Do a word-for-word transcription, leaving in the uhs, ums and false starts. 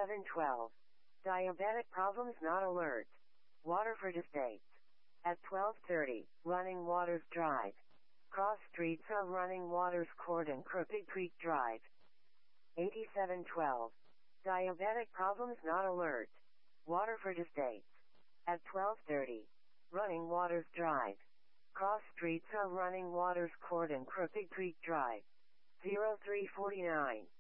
eighty-seven twelve. Diabetic problems not alert. Waterford Estates. At twelve thirty, Running Waters Drive. Cross streets of Running Waters Court and Crooked Creek Drive. eighty-seven twelve. Diabetic problems not alert. Waterford Estates. At twelve thirty, Running Waters Drive. Cross streets of Running Waters Court and Crooked Creek Drive. zero three four nine.